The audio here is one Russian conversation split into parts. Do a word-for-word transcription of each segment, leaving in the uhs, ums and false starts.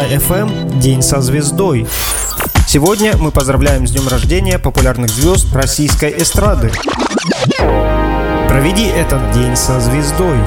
эф эм «День со звездой». Сегодня мы поздравляем с днем рождения популярных звезд российской эстрады. Проведи этот день со звездой.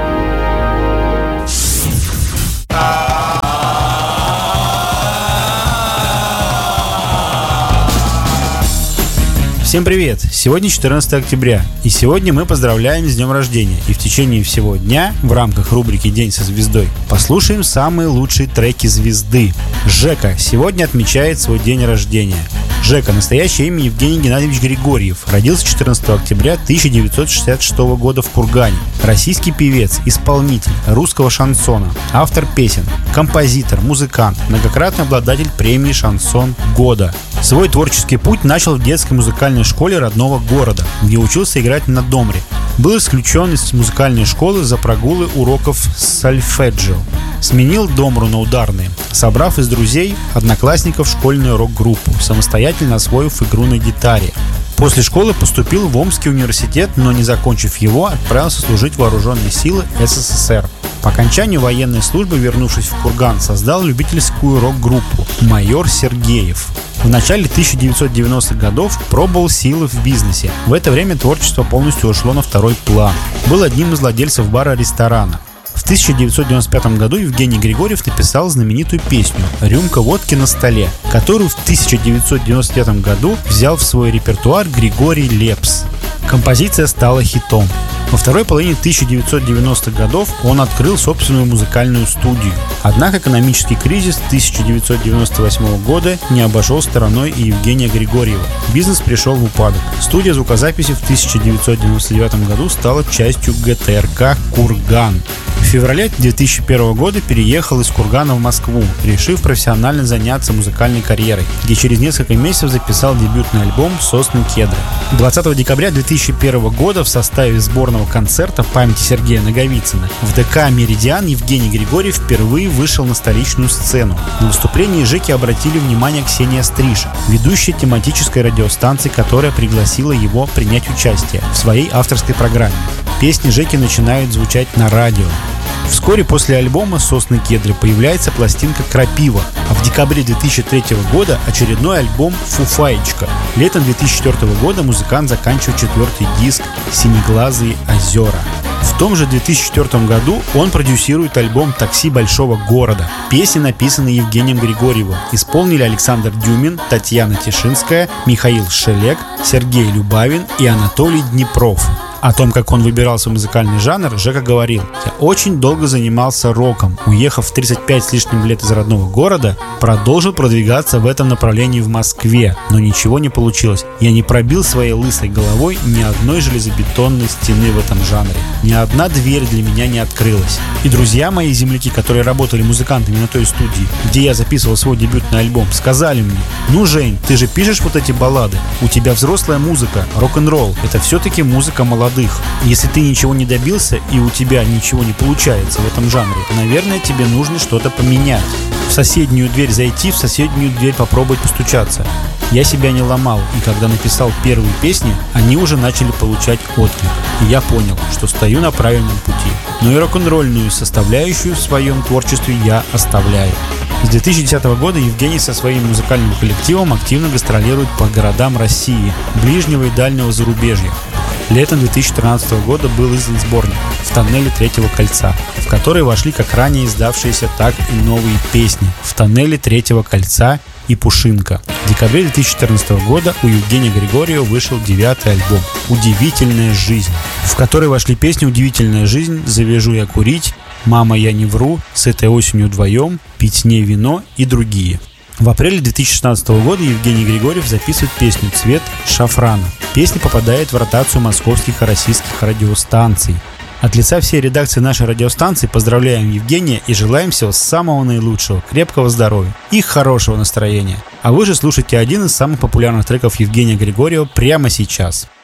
Всем привет! Сегодня четырнадцатое октября, и сегодня мы поздравляем с днем рождения. И в течение всего дня, в рамках рубрики «День со звездой», послушаем самые лучшие треки звезды. Жека сегодня отмечает свой день рождения. Жека, настоящее имя Евгений Геннадьевич Григорьев, родился четырнадцатого октября тысяча девятьсот шестьдесят шестого года в Кургане. Российский певец, исполнитель русского шансона, автор песен, композитор, музыкант, многократный обладатель премии «Шансон года». Свой творческий путь начал в детской музыкальной школе родного города, где учился играть на домре. Был исключен из музыкальной школы за прогулы уроков сольфеджио. Сменил домру на ударные, собрав из друзей, одноклассников школьную рок-группу, самостоятельно освоив игру на гитаре. После школы поступил в Омский университет, но не закончив его, отправился служить в вооруженные силы эс эс эс эр. По окончанию военной службы, вернувшись в Курган, создал любительскую рок-группу «Майор Сергеев». В начале тысяча девятьсот девяностых годов пробовал силы в бизнесе. В это время творчество полностью ушло на второй план. Был одним из владельцев бара-ресторана. В тысяча девятьсот девяносто пятом году Евгений Григорьев написал знаменитую песню «Рюмка водки на столе», которую в тысяча девятьсот девяносто пятом году взял в свой репертуар Григорий Лепс. Композиция стала хитом. Во второй половине тысяча девятьсот девяностых годов он открыл собственную музыкальную студию. Однако экономический кризис тысяча девятьсот девяносто восьмого года не обошел стороной и Евгения Григорьева. Бизнес пришел в упадок. Студия звукозаписи в тысяча девятьсот девяносто девятом году стала частью гэ тэ эр ка «Курган». В феврале две тысячи первого года переехал из Кургана в Москву, решив профессионально заняться музыкальной карьерой, где через несколько месяцев записал дебютный альбом «Сосны кедры». двадцатого декабря две тысячи первого года в составе сборного концерта в памяти Сергея Наговицына в дэ ка «Меридиан» Евгений Григорьев впервые вышел на столичную сцену. На выступлении Жеки обратили внимание Ксения Стриша, ведущая тематической радиостанции, которая пригласила его принять участие в своей авторской программе. Песни Жеки начинают звучать на радио. Вскоре после альбома «Сосны кедры» появляется пластинка «Крапива», а в декабре две тысячи третьего года очередной альбом «Фуфаечка». Летом две тысячи четвёртого года музыкант заканчивает четвертый диск «Синеглазые озера». В том же две тысячи четвёртом году он продюсирует альбом «Такси большого города». Песни написаны Евгением Григорьевым. Исполнили Александр Дюмин, Татьяна Тишинская, Михаил Шелек, Сергей Любавин и Анатолий Днепров. О том, как он выбирал свой музыкальный жанр, Жека говорил: «Я очень долго занимался роком. Уехав в тридцать пять с лишним лет из родного города, продолжил продвигаться в этом направлении в Москве, но ничего не получилось. Я не пробил своей лысой головой ни одной железобетонной стены в этом жанре. Ни одна дверь для меня не открылась. И друзья мои, земляки, которые работали музыкантами на той студии, где я записывал свой дебютный альбом, сказали мне: ну, Жень, ты же пишешь вот эти баллады. У тебя взрослая музыка, рок-н-ролл. Это все-таки музыка молодых. Если ты ничего не добился и у тебя ничего не получается в этом жанре, наверное, тебе нужно что-то поменять. В соседнюю дверь зайти, в соседнюю дверь попробовать постучаться». Я себя не ломал, и когда написал первые песни, они уже начали получать отклик. И я понял, что стою на правильном пути. Но и рок-н-ролльную составляющую в своем творчестве я оставляю. С две тысячи десятого года Евгений со своим музыкальным коллективом активно гастролирует по городам России, ближнего и дальнего зарубежья. Летом две тысячи тринадцатого года был издан сборник «В тоннеле третьего кольца», в который вошли как ранее издавшиеся, так и новые песни «В тоннеле третьего кольца» и «Пушинка». В декабре две тысячи четырнадцатого года у Евгения Григорьева вышел девятый альбом «Удивительная жизнь», в который вошли песни «Удивительная жизнь», «Завяжу я курить», «Мама, я не вру», «С этой осенью вдвоем», «Пить с ней вино» и другие. В апреле две тысячи шестнадцатого года Евгений Григорьев записывает песню «Цвет шафрана». Песня попадает в ротацию московских и российских радиостанций. От лица всей редакции нашей радиостанции поздравляем Евгения и желаем всего самого наилучшего, крепкого здоровья и хорошего настроения. А вы же слушайте один из самых популярных треков Евгения Григорьева прямо сейчас.